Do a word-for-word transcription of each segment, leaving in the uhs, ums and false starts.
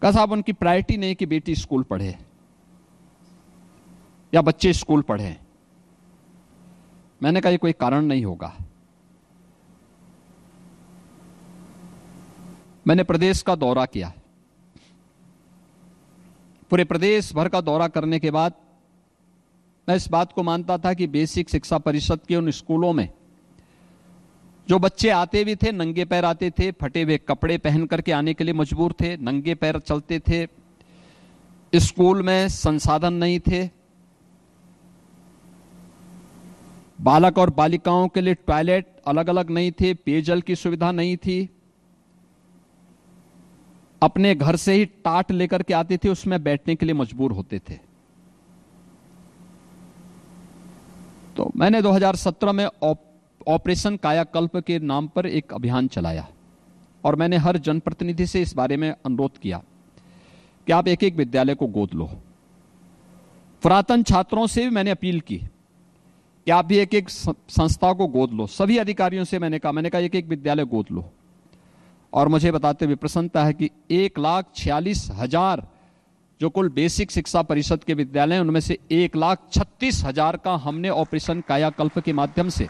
कहा साहब उनकी प्रायोरिटी नहीं कि बेटी स्कूल पढ़े या बच्चे स्कूल पढ़े। मैंने कहा ये कोई कारण नहीं होगा। मैंने प्रदेश का दौरा किया। पूरे प्रदेश भर का दौरा करने के बाद मैं इस बात को मानता था कि बेसिक शिक्षा परिषद के उन स्कूलों में जो बच्चे आते भी थे नंगे पैर आते थे, फटे हुए कपड़े पहन करके आने के लिए मजबूर थे, नंगे पैर चलते थे, स्कूल में संसाधन नहीं थे, बालक और बालिकाओं के लिए टॉयलेट अलग अलग नहीं थे, पेयजल की सुविधा नहीं थी, अपने घर से ही टाट लेकर के आते थे, उसमें बैठने के लिए मजबूर होते थे। तो मैंने दो हज़ार सत्रह में ऑपरेशन कायाकल्प के नाम पर एक अभियान चलाया और मैंने हर जनप्रतिनिधि से इस बारे में अनुरोध किया कि आप एक एक विद्यालय को गोद लो। पुरातन छात्रों से भी मैंने अपील की कि आप भी एक एक संस्था को गोद लो। सभी अधिकारियों से मैंने कहा मैंने कहा एक एक विद्यालय गोद लो। और मुझे बताते हुए प्रसन्नता है कि एक लाख छियालीस हजार जो कुल बेसिक शिक्षा परिषद के विद्यालय हैं उनमें से एक लाख छत्तीस हजार का हमने ऑपरेशन कायाकल्प के माध्यम से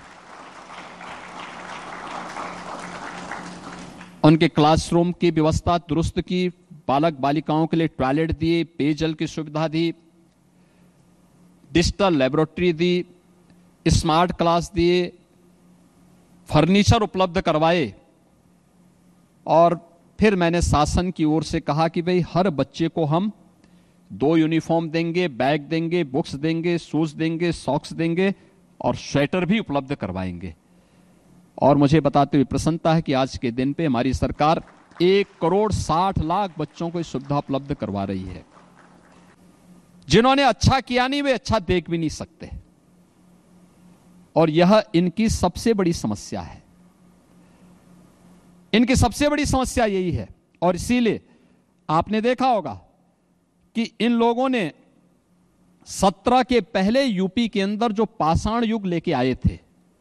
उनके क्लासरूम की व्यवस्था दुरुस्त की, बालक बालिकाओं के लिए टॉयलेट दिए, पेयजल की सुविधा दी, डिजिटल लेबोरेटरी दी, स्मार्ट क्लास दिए, फर्नीचर उपलब्ध करवाए। और फिर मैंने शासन की ओर से कहा कि भाई हर बच्चे को हम दो यूनिफॉर्म देंगे, बैग देंगे, बुक्स देंगे, शूज देंगे, सॉक्स देंगे और स्वेटर भी उपलब्ध करवाएंगे। और मुझे बताते हुए प्रसन्नता है कि आज के दिन पे हमारी सरकार एक करोड़ साठ लाख बच्चों को इस सुविधा उपलब्ध करवा रही है। जिन्होंने अच्छा किया नहीं वे अच्छा देख भी नहीं सकते और यह इनकी सबसे बड़ी समस्या है। इनकी सबसे बड़ी समस्या यही है। और इसीलिए आपने देखा होगा कि इन लोगों ने सत्रह के पहले यूपी के अंदर जो पाषाण युग लेके आए थे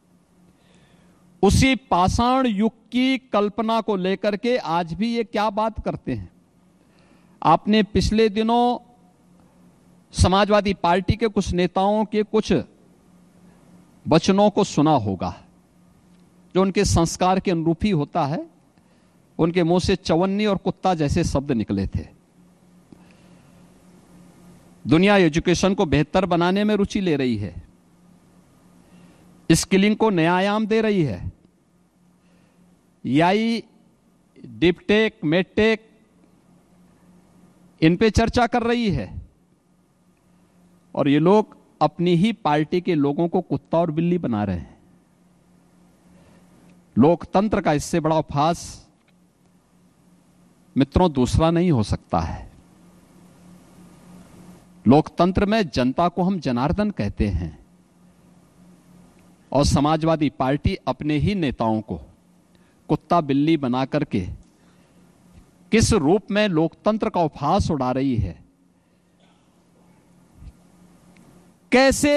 उसी पाषाण युग की कल्पना को लेकर के आज भी ये क्या बात करते हैं। आपने पिछले दिनों समाजवादी पार्टी के कुछ नेताओं के कुछ वचनों को सुना होगा जो उनके संस्कार के अनुरूप ही होता है। उनके मुंह से चवन्नी और कुत्ता जैसे शब्द निकले थे। दुनिया एजुकेशन को बेहतर बनाने में रुचि ले रही है, स्किलिंग को नया आयाम दे रही है, याई डिपटेक मेडटेक इन पे चर्चा कर रही है और ये लोग अपनी ही पार्टी के लोगों को कुत्ता और बिल्ली बना रहे हैं। लोकतंत्र का इससे बड़ा उपहास मित्रों दूसरा नहीं हो सकता है। लोकतंत्र में जनता को हम जनार्दन कहते हैं और समाजवादी पार्टी अपने ही नेताओं को कुत्ता बिल्ली बना करके किस रूप में लोकतंत्र का उपहास उड़ा रही है। कैसे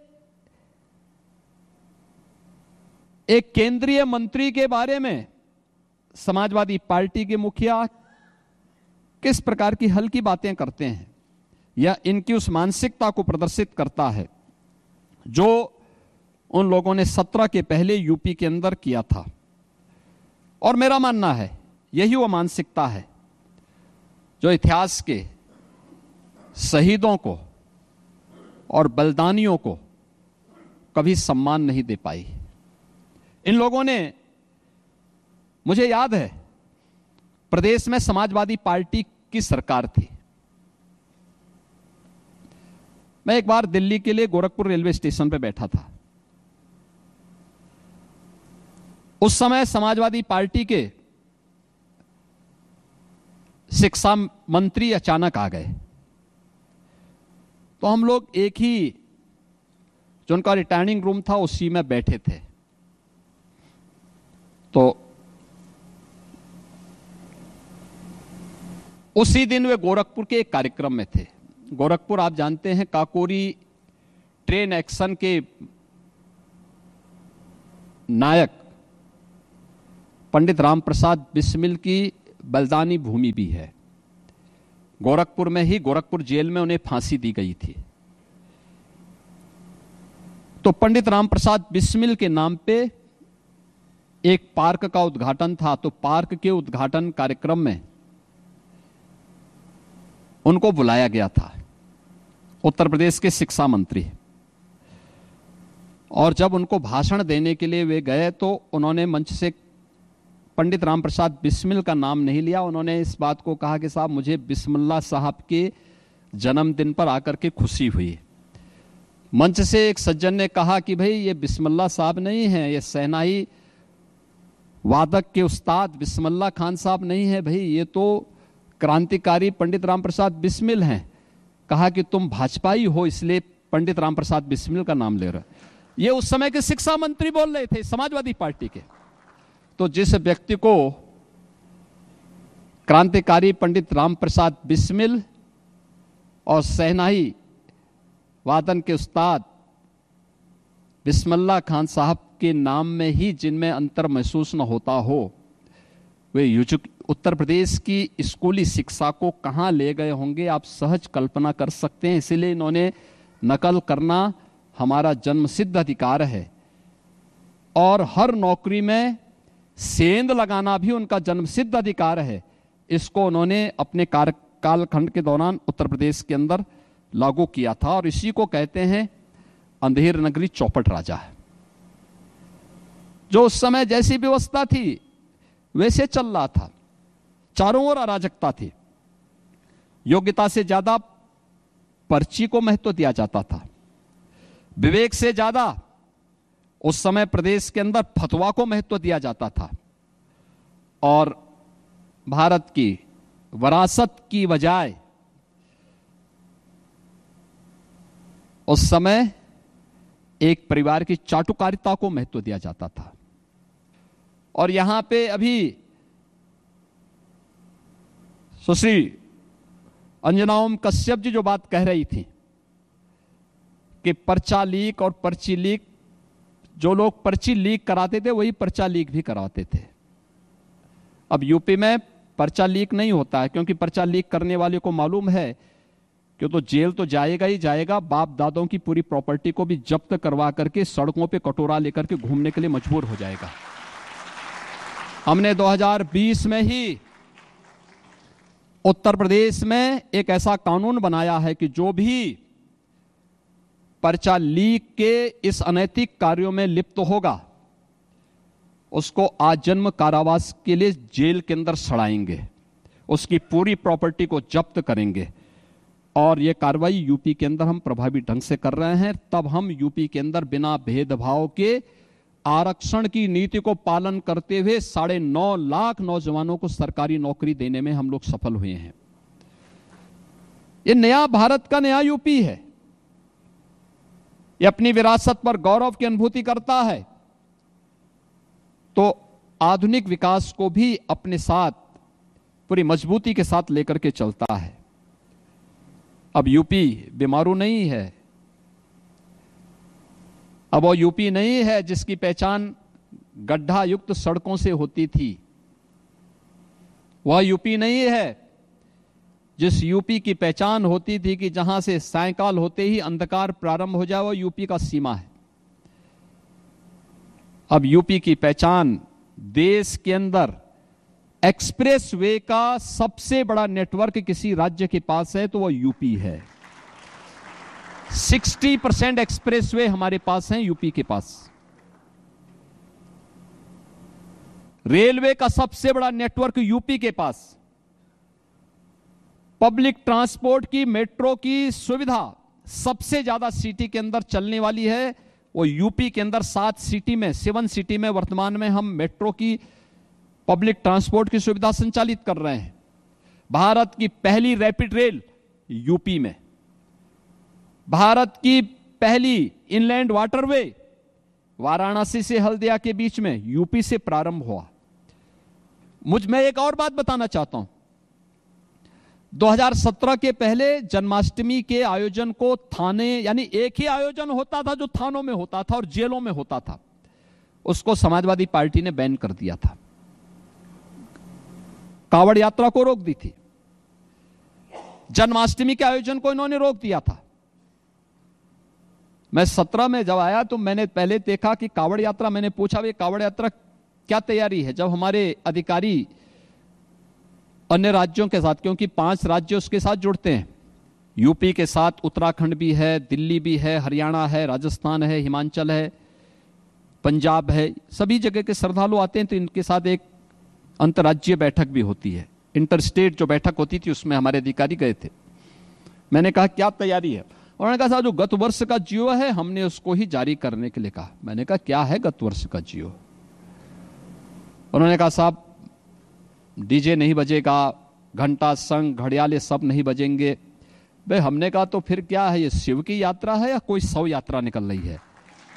एक केंद्रीय मंत्री के बारे में समाजवादी पार्टी के मुखिया किस प्रकार की हल्की बातें करते हैं, यह इनकी उस मानसिकता को प्रदर्शित करता है जो उन लोगों ने सत्रह के पहले यूपी के अंदर किया था। और मेरा मानना है यही वो मानसिकता है जो इतिहास के शहीदों को और बलिदानियों को कभी सम्मान नहीं दे पाई। इन लोगों ने, मुझे याद है प्रदेश में समाजवादी पार्टी की सरकार थी। मैं एक बार दिल्ली के लिए गोरखपुर रेलवे स्टेशन पर बैठा था। उस समय समाजवादी पार्टी के शिक्षा मंत्री अचानक आ गए तो हम लोग एक ही जो उनका रिटायरिंग रूम था उसी में बैठे थे। तो उसी दिन वे गोरखपुर के एक कार्यक्रम में थे। गोरखपुर आप जानते हैं काकोरी ट्रेन एक्शन के नायक पंडित राम प्रसाद बिस्मिल की बलिदानी भूमि भी है। गोरखपुर में ही गोरखपुर जेल में उन्हें फांसी दी गई थी। तो पंडित राम प्रसाद बिस्मिल के नाम पे एक पार्क का उद्घाटन था। तो पार्क के उद्घाटन कार्यक्रम में उनको बुलाया गया था, उत्तर प्रदेश के शिक्षा मंत्री। और जब उनको भाषण देने के लिए वे गए तो उन्होंने मंच से पंडित राम प्रसाद बिस्मिल का नाम नहीं लिया। उन्होंने इस बात को कहा कि साहब, मुझे बिस्मिल्लाह साहब के जन्मदिन पर आकर के खुशी हुई। मंच से एक सज्जन ने कहा कि भाई, ये बिस्मिल्लाह साहब नहीं है, ये शहनाई वादक के उस्ताद बिस्मिल्लाह खान साहब नहीं है भाई, ये तो क्रांतिकारी पंडित राम प्रसाद बिस्मिल हैं। कहा कि तुम भाजपाई हो इसलिए पंडित राम प्रसाद बिस्मिल का नाम ले रहे हो। ये उस समय के शिक्षा मंत्री बोल रहे थे, समाजवादी पार्टी के। तो जिस व्यक्ति को क्रांतिकारी पंडित राम प्रसाद बिस्मिल और शहनाई वादन के उस्ताद बिस्मिल्लाह खान साहब के नाम में ही जिनमें अंतर महसूस न होता हो, वे उत्तर प्रदेश की स्कूली शिक्षा को कहां ले गए होंगे, आप सहज कल्पना कर सकते हैं। इसीलिए इन्होंने नकल करना हमारा जन्मसिद्ध अधिकार है और हर नौकरी में सेंध लगाना भी उनका जन्मसिद्ध अधिकार है। इसको उन्होंने अपने कार्यकालखंड के दौरान उत्तर प्रदेश के अंदर लागू किया था और इसी को कहते हैं अंधेर नगरी चौपट राजा। जो उस समय जैसी व्यवस्था थी वैसे चल रहा था, चारों ओर अराजकता थी। योग्यता से ज्यादा पर्ची को महत्व दिया जाता था, विवेक से ज्यादा उस समय प्रदेश के अंदर फतवा को महत्व दिया जाता था और भारत की विरासत की बजाय उस समय एक परिवार की चाटुकारिता को महत्व दिया जाता था। और यहां पे अभी सुश्री अंजना ओम कश्यप जी जो बात कह रही थी कि पर्चा लीक और पर्ची लीक, जो लोग पर्ची लीक कराते थे वही पर्चा लीक भी कराते थे। अब यूपी में पर्चा लीक नहीं होता है क्योंकि पर्चा लीक करने वाले को मालूम है कि तो जेल तो जाएगा ही जाएगा, बाप दादों की पूरी प्रॉपर्टी को भी जब्त करवा करके सड़कों पे कटोरा लेकर के घूमने के लिए मजबूर हो जाएगा। हमने दो हज़ार बीस में ही उत्तर प्रदेश में एक ऐसा कानून बनाया है कि जो भी पर्चा लीक के इस अनैतिक कार्यों में लिप्त होगा उसको आजन्म कारावास के लिए जेल के अंदर सड़ाएंगे, उसकी पूरी प्रॉपर्टी को जब्त करेंगे। और यह कार्रवाई यूपी के अंदर हम प्रभावी ढंग से कर रहे हैं। तब हम यूपी के अंदर बिना भेदभाव के आरक्षण की नीति को पालन करते हुए साढ़े नौ लाख नौजवानों को सरकारी नौकरी देने में हम लोग सफल हुए हैं। ये नया भारत का नया यूपी है। ये अपनी विरासत पर गौरव की अनुभूति करता है तो आधुनिक विकास को भी अपने साथ पूरी मजबूती के साथ लेकर के चलता है। अब यूपी बीमारू नहीं है, अब वो यूपी नहीं है जिसकी पहचान गड्ढा युक्त सड़कों से होती थी। वह यूपी नहीं है जिस यूपी की पहचान होती थी कि जहां से सायकाल होते ही अंधकार प्रारंभ हो जाए, वो यूपी का सीमा है। अब यूपी की पहचान देश के अंदर एक्सप्रेस वे का सबसे बड़ा नेटवर्क किसी राज्य के पास है तो वो यूपी है। साठ परसेंट एक्सप्रेस वे हमारे पास हैं यूपी के पास। रेलवे का सबसे बड़ा नेटवर्क यूपी के पास। पब्लिक ट्रांसपोर्ट की, मेट्रो की सुविधा सबसे ज्यादा सिटी के अंदर चलने वाली है वो यूपी के अंदर। सात सिटी में, सेवन सिटी में वर्तमान में हम मेट्रो की, पब्लिक ट्रांसपोर्ट की सुविधा संचालित कर रहे हैं। भारत की पहली रैपिड रेल यूपी में, भारत की पहली इनलैंड वाटरवे वाराणसी से हल्दिया के बीच में यूपी से प्रारंभ हुआ। मुझ में एक और बात बताना चाहता हूं। दो हज़ार सत्रह के पहले जन्माष्टमी के आयोजन को थाने, यानी एक ही आयोजन होता था जो थानों में होता था और जेलों में होता था, उसको समाजवादी पार्टी ने बैन कर दिया था, कांवड़ यात्रा को रोक दी थी। जन्माष्टमी के आयोजन को इन्होंने रोक दिया था। मैं सत्रह में जब आया तो मैंने पहले देखा कि कावड़ यात्रा, मैंने पूछा भाई कावड़ यात्रा क्या तैयारी है, जब हमारे अधिकारी अन्य राज्यों के साथ, क्योंकि पांच राज्य उसके साथ जुड़ते हैं, यूपी के साथ उत्तराखंड भी है, दिल्ली भी है, हरियाणा है, राजस्थान है, हिमाचल है, पंजाब है, सभी जगह के श्रद्धालु आते हैं, तो इनके साथ एक अंतर्राज्यीय बैठक भी होती है। इंटर स्टेट जो बैठक होती थी उसमें हमारे अधिकारी गए थे। मैंने कहा क्या तैयारी है? उन्होंने कहा साहब जो गत वर्ष का जियो है हमने उसको ही जारी करने के लिए कहा। मैंने कहा क्या है गत वर्ष का जियो? उन्होंने कहा साहब डीजे नहीं बजेगा, घंटा शंख घड़ियाल ये सब नहीं बजेंगे। भाई हमने कहा तो फिर क्या है, ये शिव की यात्रा है या कोई शव यात्रा निकल रही है?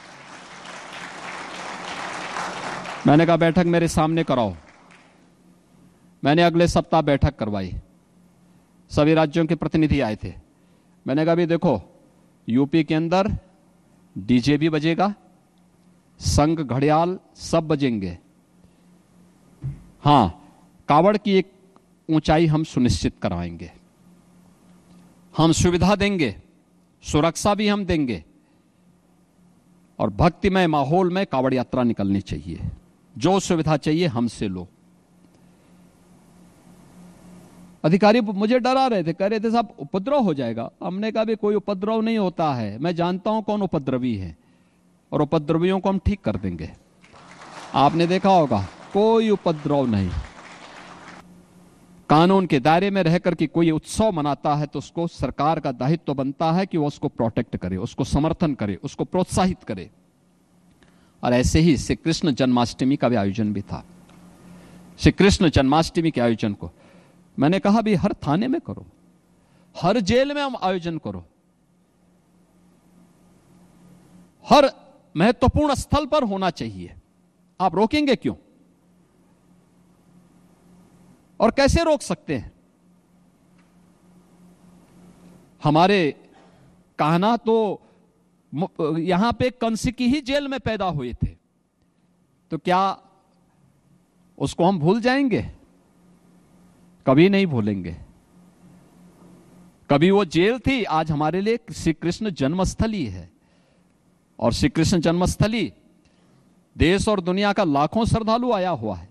मैंने कहा बैठक मेरे सामने कराओ। मैंने अगले सप्ताह बैठक करवाई, सभी राज्यों के प्रतिनिधि आए थे। मैंने कहा भी देखो यूपी के अंदर डीजे भी बजेगा, शंख घड़ियाल सब बजेंगे, हां कावड़ की एक ऊंचाई हम सुनिश्चित करवाएंगे, हम सुविधा देंगे, सुरक्षा भी हम देंगे, और भक्तिमय माहौल में कावड़ यात्रा निकलनी चाहिए। जो सुविधा चाहिए हमसे लो। अधिकारी मुझे डरा रहे थे, कह रहे थे साहब उपद्रव हो जाएगा। हमने कहा भी कोई उपद्रव नहीं होता है, मैं जानता हूं कौन उपद्रवी है और उपद्रवियों को हम ठीक कर देंगे। आपने देखा होगा कोई उपद्रव नहीं। कानून के दायरे में रहकर के कोई उत्सव मनाता है तो उसको सरकार का दायित्व बनता है कि वो उसको प्रोटेक्ट करे, उसको समर्थन करे, उसको प्रोत्साहित करे। और ऐसे ही श्री कृष्ण जन्माष्टमी का भी आयोजन भी था। श्री कृष्ण जन्माष्टमी के आयोजन को मैंने कहा भी हर थाने में करो, हर जेल में हम आयोजन करो, हर महत्वपूर्ण स्थल पर होना चाहिए। आप रोकेंगे क्यों? और कैसे रोक सकते हैं? हमारे कहना तो यहां पे कंसिकी ही जेल में पैदा हुए थे, तो क्या उसको हम भूल जाएंगे? कभी नहीं भूलेंगे। कभी वो जेल थी, आज हमारे लिए श्री कृष्ण जन्मस्थली है। और श्री कृष्ण जन्मस्थली देश और दुनिया का लाखों श्रद्धालु आया हुआ है।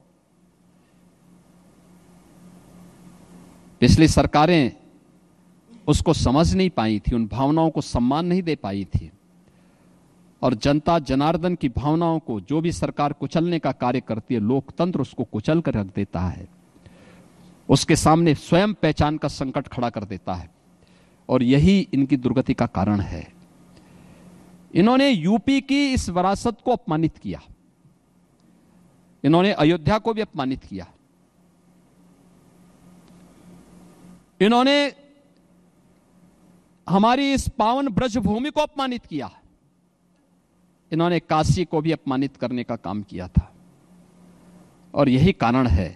पिछली सरकारें उसको समझ नहीं पाई थी, उन भावनाओं को सम्मान नहीं दे पाई थी, और जनता जनार्दन की भावनाओं को जो भी सरकार कुचलने का कार्य करती है, लोकतंत्र उसको कुचल कर रख देता है, उसके सामने स्वयं पहचान का संकट खड़ा कर देता है। और यही इनकी दुर्गति का कारण है। इन्होंने यूपी की इस विरासत को अपमानित किया, इन्होंने अयोध्या को भी अपमानित किया, इन्होंने हमारी इस पावन ब्रजभूमि को अपमानित किया, इन्होंने काशी को भी अपमानित करने का काम किया था। और यही कारण है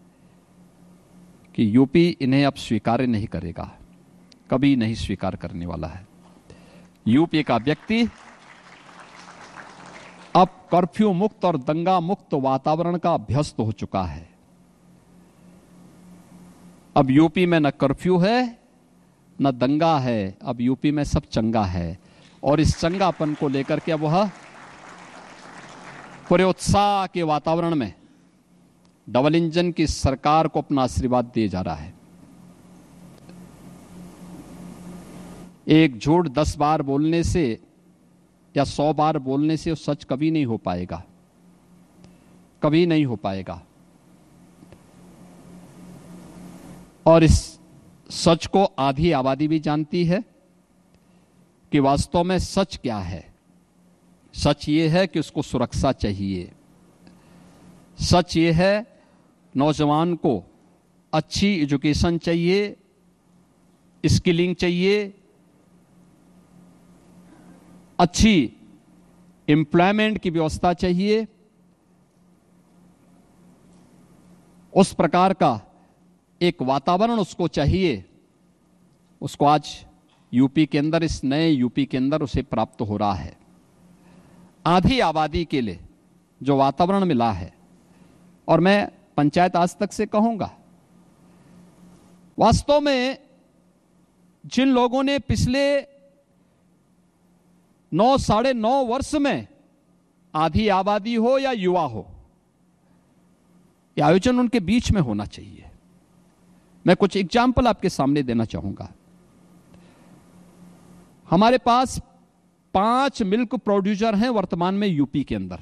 कि यूपी इन्हें अब स्वीकार नहीं करेगा, कभी नहीं स्वीकार करने वाला है। यूपी का व्यक्ति अब कर्फ्यू मुक्त और दंगा मुक्त वातावरण का अभ्यस्त हो चुका है। अब यूपी में न कर्फ्यू है न दंगा है, अब यूपी में सब चंगा है। और इस चंगापन को लेकर के अब वह पूरे उत्साह के वातावरण में डबल इंजन की सरकार को अपना आशीर्वाद दिए जा रहा है। एक झूठ दस बार बोलने से या सौ बार बोलने से सच कभी नहीं हो पाएगा, कभी नहीं हो पाएगा। और इस सच को आधी आबादी भी जानती है कि वास्तव में सच क्या है। सच ये है कि उसको सुरक्षा चाहिए, सच ये है नौजवान को अच्छी एजुकेशन चाहिए, स्किलिंग चाहिए, अच्छी एम्प्लॉयमेंट की व्यवस्था चाहिए। उस प्रकार का एक वातावरण उसको चाहिए, उसको आज यूपी के अंदर, इस नए यूपी के अंदर उसे प्राप्त हो रहा है। आधी आबादी के लिए जो वातावरण मिला है, और मैं पंचायत आज तक से कहूंगा, वास्तव में जिन लोगों ने पिछले नौ साढ़े नौ वर्ष में, आधी आबादी हो या युवा हो, यह आयोजन उनके बीच में होना चाहिए। मैं कुछ एग्जाम्पल आपके सामने देना चाहूंगा। हमारे पास पांच मिल्क प्रोड्यूसर हैं वर्तमान में यूपी के अंदर।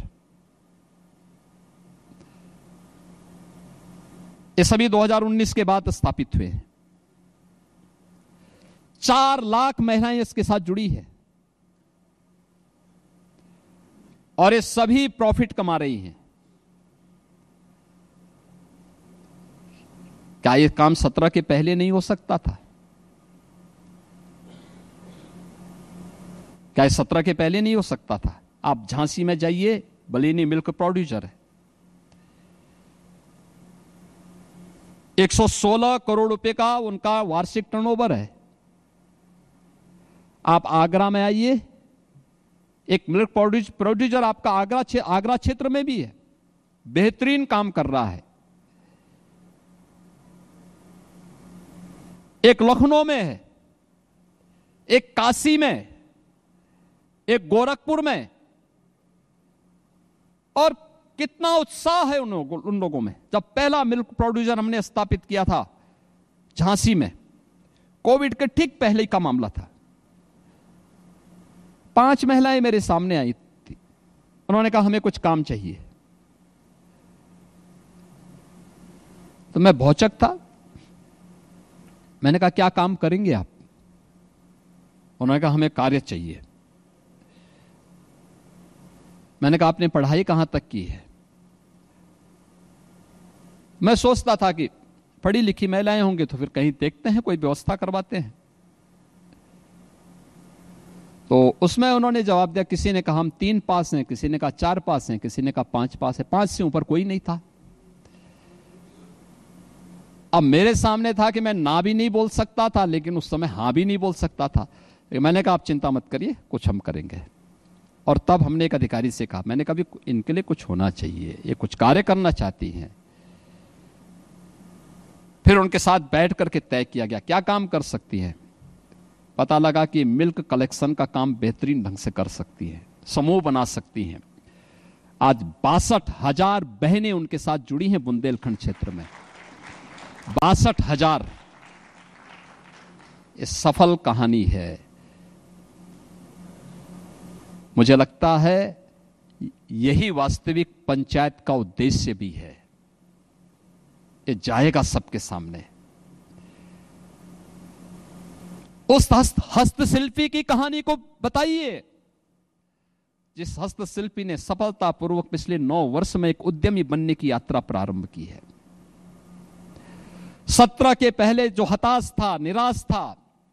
ये सभी दो हज़ार उन्नीस के बाद स्थापित हुए हैं। चार लाख महिलाएं इसके साथ जुड़ी है और ये सभी प्रॉफिट कमा रही हैं। क्या यह काम सत्रह के पहले नहीं हो सकता था? क्या सत्रह के पहले नहीं हो सकता था? आप झांसी में जाइए, बलिनी मिल्क प्रोड्यूसर है, एक सौ सोलह करोड़ रुपए का उनका वार्षिक टर्नओवर है। आप आगरा में आइए, एक मिल्क प्रोड्यूसर आपका आगरा छे, आगरा क्षेत्र में भी है, बेहतरीन काम कर रहा है। एक लखनऊ में है, एक काशी में, एक गोरखपुर में, और कितना उत्साह है उन लोगों उन लोगों में। जब पहला मिल्क प्रोड्यूसर हमने स्थापित किया था झांसी में, कोविड के ठीक पहले का मामला था, पांच महिलाएं मेरे सामने आई थी। उन्होंने कहा हमें कुछ काम चाहिए। तो मैं भौचक था। मैंने कहा क्या काम करेंगे आप? उन्होंने कहा हमें कार्य चाहिए। मैंने कहा आपने पढ़ाई कहां तक की है? मैं सोचता था कि पढ़ी लिखी महिलाएं होंगे तो फिर कहीं देखते हैं, कोई व्यवस्था करवाते हैं। तो उसमें उन्होंने जवाब दिया, किसी ने कहा हम तीन पास हैं, किसी ने कहा चार पास हैं, किसी ने कहा पांच पास है। पांच से ऊपर कोई नहीं था। अब मेरे सामने था कि मैं ना भी नहीं बोल सकता था, लेकिन उस समय हां भी नहीं बोल सकता था। मैंने कहा आप चिंता मत करिए, कुछ हम करेंगे। और तब हमने एक अधिकारी से कहा, मैंने कहा इनके लिए कुछ होना चाहिए, ये कुछ कार्य करना चाहती हैं। फिर उनके साथ बैठ करके तय किया गया क्या काम कर सकती हैं। पता लगा कि मिल्क कलेक्शन का काम बेहतरीन ढंग से कर सकती है, समूह बना सकती हैं। आज बासठ हजार बहनें उनके साथ जुड़ी हैं बुंदेलखंड क्षेत्र में। बासठ हजार। ये सफल कहानी है। मुझे लगता है यही वास्तविक पंचायत का उद्देश्य भी है। ये जाएगा सबके सामने। उस हस्त हस्तशिल्पी की कहानी को बताइए, जिस हस्तशिल्पी ने सफलतापूर्वक पिछले नौ वर्ष में एक उद्यमी बनने की यात्रा प्रारंभ की है। सत्रह के पहले जो हताश था, निराश था,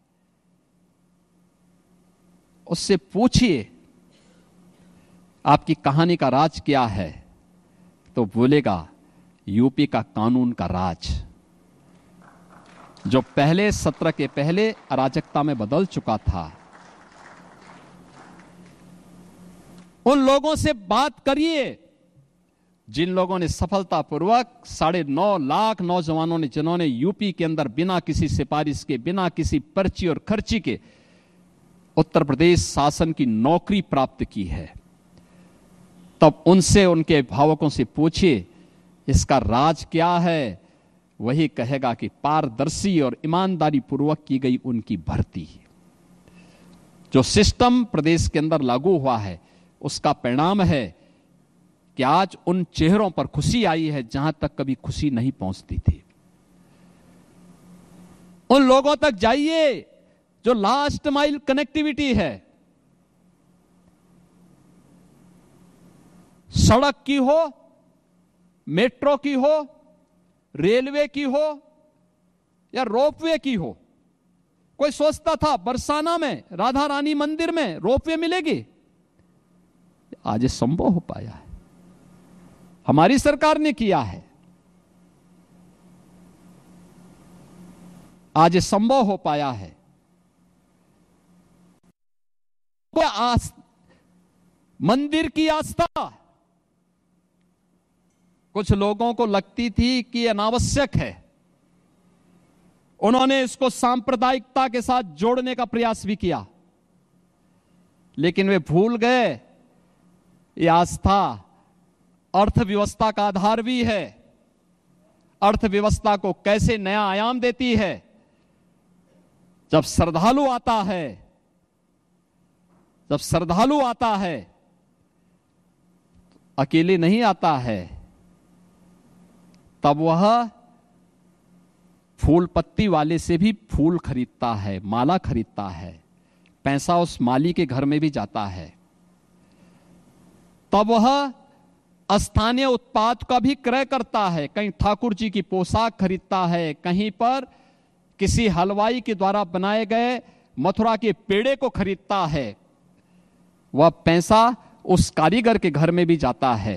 उससे पूछिए आपकी कहानी का राज क्या है, तो बोलेगा यूपी का कानून का राज, जो पहले सत्रह के पहले अराजकता में बदल चुका था। उन लोगों से बात करिए जिन लोगों ने सफलतापूर्वक साढ़े नौ लाख नौजवानों ने, जिन्होंने यूपी के अंदर बिना किसी सिफारिश के, बिना किसी पर्ची और खर्ची के उत्तर प्रदेश शासन की नौकरी प्राप्त की है। तब उनसे, उनके अभिभावकों से पूछिए इसका राज क्या है। वही कहेगा कि पारदर्शी और ईमानदारी पूर्वक की गई उनकी भर्ती, जो सिस्टम प्रदेश के अंदर लागू हुआ है, उसका परिणाम है कि आज उन चेहरों पर खुशी आई है जहां तक कभी खुशी नहीं पहुंचती थी। उन लोगों तक जाइए जो लास्ट माइल कनेक्टिविटी है, सड़क की हो, मेट्रो की हो, रेलवे की हो या रोपवे की हो। कोई सोचता था बरसाना में राधा रानी मंदिर में रोपवे मिलेगी, आज ये संभव हो पाया है, हमारी सरकार ने किया है। आज ये संभव हो पाया है। आस, मंदिर की आस्था कुछ लोगों को लगती थी कि अनावश्यक है, उन्होंने इसको सांप्रदायिकता के साथ जोड़ने का प्रयास भी किया, लेकिन वे भूल गए ये आस्था अर्थव्यवस्था का आधार भी है। अर्थव्यवस्था को कैसे नया आयाम देती है। जब श्रद्धालु आता है जब श्रद्धालु आता है अकेले नहीं आता है, तब वह फूल पत्ती वाले से भी फूल खरीदता है, माला खरीदता है, पैसा उस माली के घर में भी जाता है। तब वह स्थानीय उत्पाद का भी क्रय करता है, कहीं ठाकुर जी की पोशाक खरीदता है, कहीं पर किसी हलवाई के द्वारा बनाए गए मथुरा के पेड़े को खरीदता है। वह पैसा उस कारीगर के घर में भी जाता है।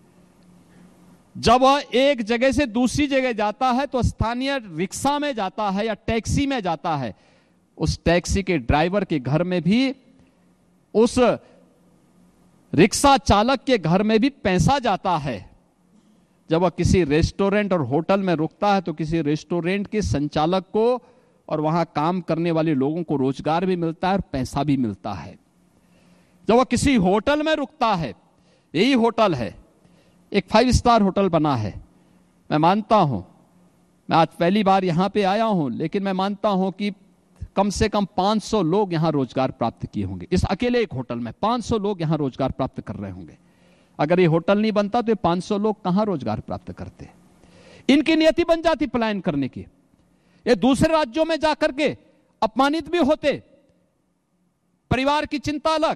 जब वह एक जगह से दूसरी जगह जाता है तो स्थानीय रिक्शा में जाता है या टैक्सी में जाता है, उस टैक्सी के ड्राइवर के घर में भी, उस रिक्शा चालक के घर में भी पैसा जाता है। जब वह किसी रेस्टोरेंट और होटल में रुकता है तो किसी रेस्टोरेंट के संचालक को और वहां काम करने वाले लोगों को रोजगार भी मिलता है और पैसा भी मिलता है। जब वह किसी होटल में रुकता है, यही होटल है, एक फाइव स्टार होटल बना है, मैं मानता हूं, मैं आज पहली बार यहां पे आया हूं, लेकिन मैं मानता हूं कि कम से कम पाँच सौ लोग यहां रोजगार प्राप्त किए होंगे। इस अकेले एक होटल में पाँच सौ लोग यहां रोजगार प्राप्त कर रहे होंगे। अगर ये होटल नहीं बनता तो ये पाँच सौ लोग कहां रोजगार प्राप्त करते। इनकी नियति बन जाती पलायन करने की। ये दूसरे राज्यों में जाकर के अपमानित भी होते, परिवार की चिंता अलग,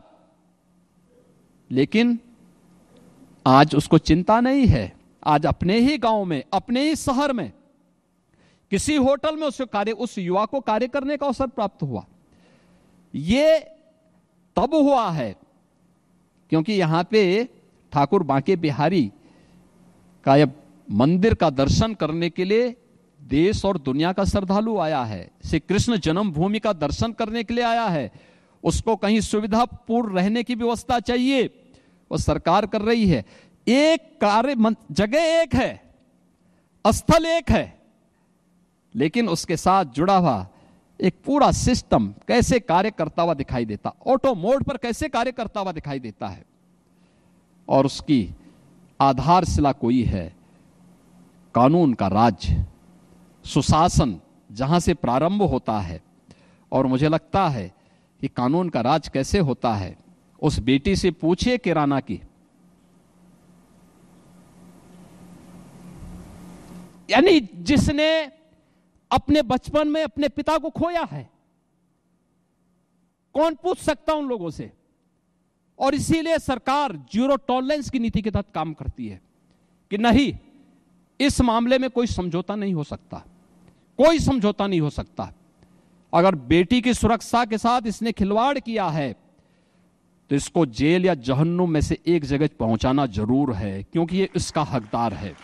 लेकिन आज उसको चिंता नहीं है। आज अपने ही गांव में, अपने ही शहर में, किसी होटल में उसको कार्य, उस युवा को कार्य करने का अवसर प्राप्त हुआ। ये तब हुआ है क्योंकि यहां पे ठाकुर बांके बिहारी का यह मंदिर का दर्शन करने के लिए देश और दुनिया का श्रद्धालु आया है। श्री कृष्ण जन्मभूमि का दर्शन करने के लिए आया है। उसको कहीं सुविधापूर्ण रहने की व्यवस्था चाहिए, वो सरकार कर रही है। एक कार्य जगह एक है, स्थल एक है, लेकिन उसके साथ जुड़ा हुआ एक पूरा सिस्टम कैसे कार्य करता हुआ दिखाई देता, ऑटो मोड पर कैसे कार्य करता हुआ दिखाई देता है। और उसकी आधारशिला कोई है, कानून का राज्य, सुशासन जहां से प्रारंभ होता है। और मुझे लगता है कि कानून का राज कैसे होता है, उस बेटी से पूछिए किराना की, यानी जिसने अपने बचपन में अपने पिता को खोया है, कौन पूछ सकता उन लोगों से। और इसीलिए सरकार जीरो टॉलरेंस की नीति के तहत काम करती है कि नहीं, इस मामले में कोई समझौता नहीं हो सकता, कोई समझौता नहीं हो सकता। अगर बेटी की सुरक्षा के साथ इसने खिलवाड़ किया है तो इसको जेल या जहन्नुम में से एक जगह पहुंचाना जरूर है, क्योंकि ये इसका हकदार है,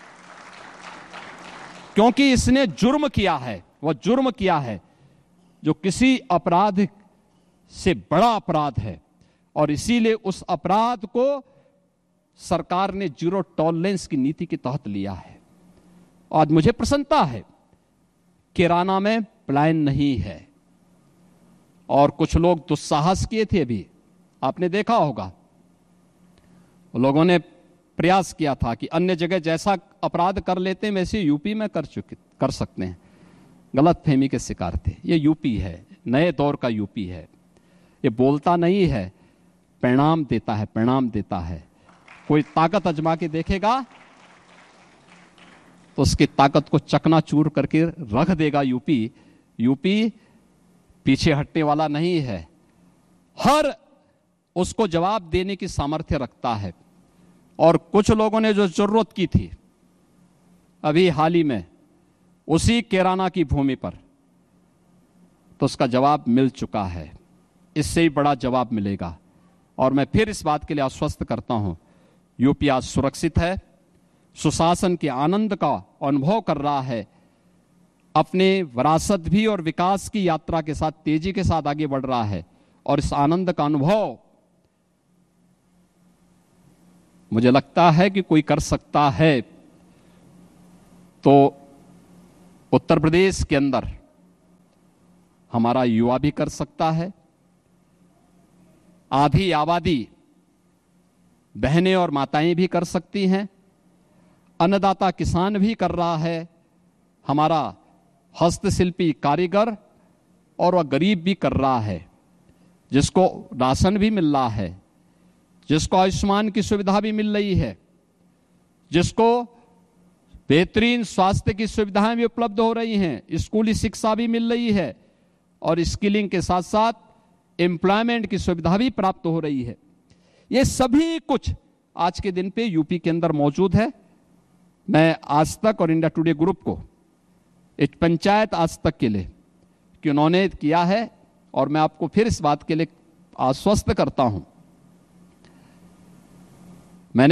क्योंकि इसने जुर्म किया है। वह जुर्म किया है जो किसी अपराध से बड़ा अपराध है, और इसीलिए उस अपराध को सरकार ने जीरो टॉलरेंस की नीति के तहत लिया है। आज मुझे प्रसन्नता है, किराना में पलायन नहीं है। और कुछ लोग दुस्साहस किए थे, अभी आपने देखा होगा, लोगों ने प्रयास किया था कि अन्य जगह जैसा अपराध कर लेते हैं वैसे यूपी में कर चुके कर सकते हैं। गलत फहमी के शिकार थे। ये यूपी है, नए दौर का यूपी है। ये बोलता नहीं है, परिणाम देता है, परिणाम देता है। कोई ताकत आजमा के देखेगा तो उसकी ताकत को चकनाचूर करके रख देगा यूपी। यूपी पीछे हटने वाला नहीं है, हर उसको जवाब देने की सामर्थ्य रखता है। और कुछ लोगों ने जो जरूरत की थी अभी हाल ही में उसी किराना की भूमि पर, तो उसका जवाब मिल चुका है, इससे ही बड़ा जवाब मिलेगा। और मैं फिर इस बात के लिए आश्वस्त करता हूं, यूपी आज सुरक्षित है, सुशासन के आनंद का अनुभव कर रहा है, अपने विरासत भी और विकास की यात्रा के साथ तेजी के साथ आगे बढ़ रहा है। और इस आनंद का अनुभव मुझे लगता है कि कोई कर सकता है तो उत्तर प्रदेश के अंदर हमारा युवा भी कर सकता है, आधी आबादी बहनें और माताएं भी कर सकती हैं, अन्नदाता किसान भी कर रहा है, हमारा हस्तशिल्पी कारीगर और वह गरीब भी कर रहा है, जिसको राशन भी मिल रहा है, जिसको आयुष्मान की सुविधा भी मिल रही है, जिसको बेहतरीन स्वास्थ्य की सुविधाएं भी उपलब्ध हो रही हैं, स्कूली शिक्षा भी मिल रही है और स्किलिंग के साथ साथ एम्प्लॉयमेंट की सुविधा भी प्राप्त हो रही है। ये सभी कुछ आज के दिन पे यूपी के अंदर मौजूद है। मैं आज तक और इंडिया टुडे ग्रुप को एक पंचायत आज तक के लिए कि उन्होंने किया है और मैं आपको फिर इस बात के लिए आश्वस्त करता हूं। मैंने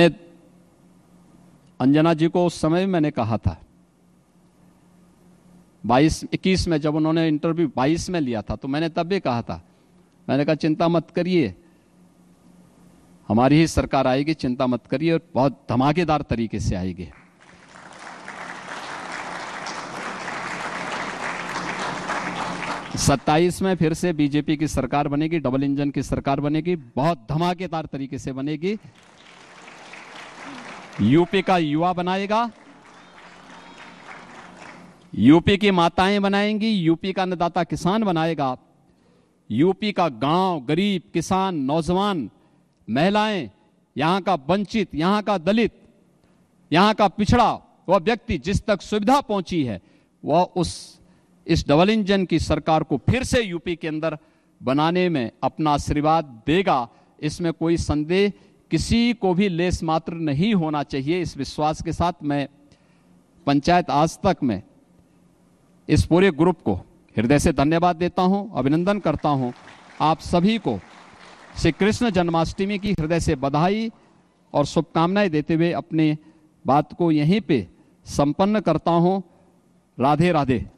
अंजना जी को उस समय मैंने कहा था बाईस इक्कीस में, जब उन्होंने इंटरव्यू बाईस में लिया था, तो मैंने तब भी कहा था, मैंने कहा चिंता मत करिए, हमारी ही सरकार आएगी, चिंता मत करिए, और बहुत धमाकेदार तरीके से आएगी। सत्ताईस में फिर से बीजेपी की सरकार बनेगी, डबल इंजन की सरकार बनेगी, बहुत धमाकेदार तरीके से बनेगी। यूपी का युवा बनाएगा, यूपी की माताएं बनाएंगी, यूपी का अन्नदाता किसान बनाएगा, यूपी का गांव, गरीब, किसान, नौजवान, महिलाएं, यहां का वंचित, यहां का दलित, यहां का पिछड़ा वह व्यक्ति जिस तक सुविधा पहुंची है, वह उस इस डबल इंजन की सरकार को फिर से यूपी के अंदर बनाने में अपना आशीर्वाद देगा। इसमें कोई संदेह किसी को भी लेस मात्र नहीं होना चाहिए। इस विश्वास के साथ मैं पंचायत आज तक में इस पूरे ग्रुप को हृदय से धन्यवाद देता हूं, अभिनंदन करता हूं। आप सभी को श्री कृष्ण जन्माष्टमी की हृदय से बधाई और शुभकामनाएं देते हुए अपनी बात को यहीं पे संपन्न करता हूं। राधे राधे।